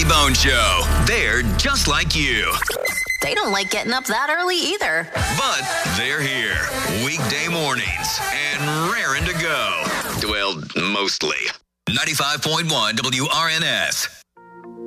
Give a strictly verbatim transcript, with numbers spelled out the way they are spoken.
Funny Bone Show. They're just like you. They don't like getting up that early either. But they're here. Weekday mornings and raring to go. Well, mostly. ninety-five point one W R N S.